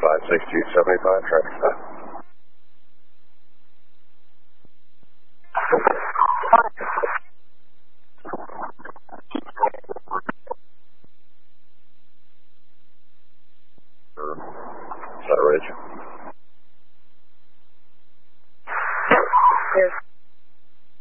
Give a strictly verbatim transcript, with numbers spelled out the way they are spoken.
five sixty, seventy-five, traffic stop. Uh, is that a ridge?